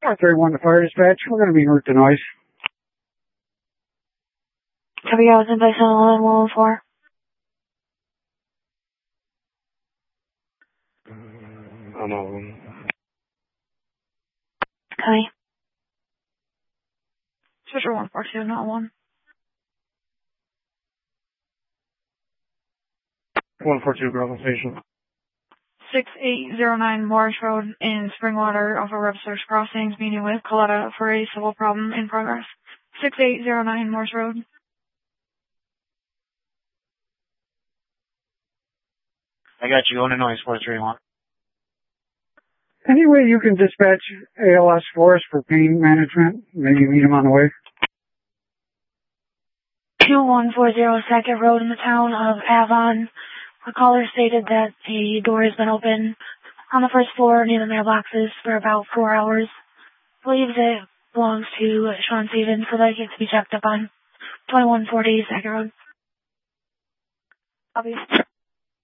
431 to Fire Dispatch. We're going to be en route to Noise. Copy, I was in place on 114. Unknown. Copy. Switcher 142, not 1. 142 Grove Station. 6809 Morris Road in Springwater off of Webster's Crossings, meeting with Coletta for a civil problem in progress. 6809 Morris Road. I got you. Going to Noise 431. Any way you can dispatch ALS for us for pain management? Maybe meet him on the way. 2140 Sackett Road in the town of Avon. The caller stated that the door has been open on the first floor near the mailboxes for about 4 hours. Believes it belongs to Sean Stevens, so that gets to be checked up on. 2140 Sackett Road. Obviously.